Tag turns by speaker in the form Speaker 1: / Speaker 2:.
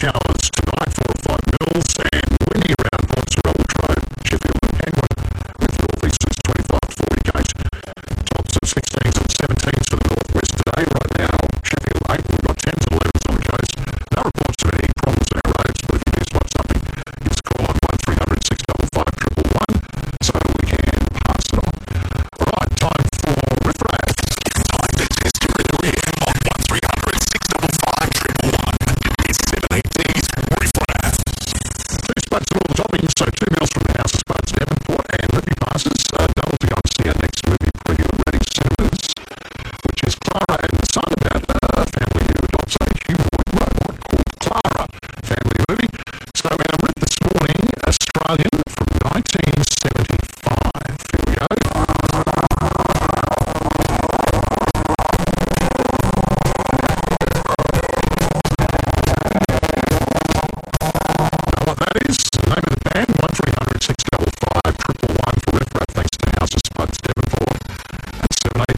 Speaker 1: showers tonight, 4 or 5 mils, and windy around Montserrat, Latrobe, Sheffield and Penryn, with northeasters 25 to 40 k's. Tops of 16s and 17s for the northwest today. Right now, Sheffield 8, we've got 10s and 11s on the coast. No reports of any problems on our roads, but if you do spot something, give us a call on 1300 655 111 so we can pass it on. Right, time for Riff Raff. Time to test your inner ear on 1300 655 111. It's 780's Riff Raff. 2 spots of all the toppings, so 2 mils from the House of Spuds, Devonport and Lippy passes. Double to go and see our next movie preview at Reading Cinemas, which is Clara and the Son, about a family who adopts a humanoid robot called Clara, family movie. So our rip this morning, Australian from 1970.